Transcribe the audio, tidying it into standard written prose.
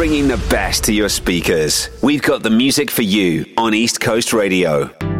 bringing the best to your speakers. We've got the music for you on East Coast Radio.